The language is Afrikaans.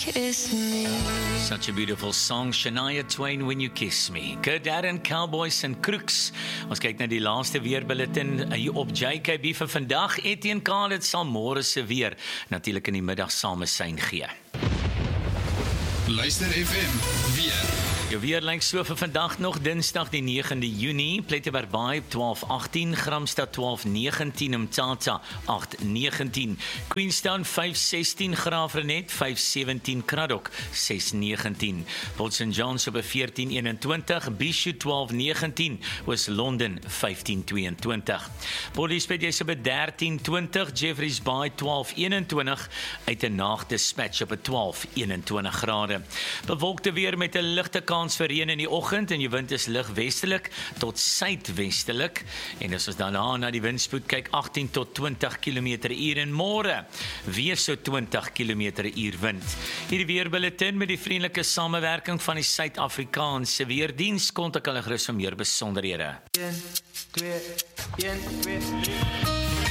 kiss me. Such a beautiful song, Shania Twain, When You Kiss Me. Kurt Darren, Cowboys en Crooks. Ons kyk na die laaste weerbulletin hier op JKB vir vandag. Etienne Kahl, dit sal môre se weer natuurlik in die middag samesyn gee. Luister FM, weer. Jou weer lyk so vir vandag nog Dinsdag die 9de Junie, Plettenberg Baai 12:18, Gramstad 12:19, Mthatha 8:19, Queenstown 5:16, Graafrenet 5:17, Kraddock 6:19, Port St. John's op 14:21, Bishu 12:19, Oos-London 15:22, Port Elizabeth jy's op 13:20, Jeffreys Bay 12:21, Uitenaag Dispatch op 12:21 grade. Bewolkte weer met 'n ligte kans vir reën in die oggend en die wind is lig westelik tot suidwestelik en as ons daarna na die windspoed kyk 18 tot 20 km/h en môre weer so 20 km/h wind. Hierdie weerbulletin met die vriendelike samewerking van die Suid-Afrikaanse Weerdiens, kontak hulle gerus vir meer besonderhede.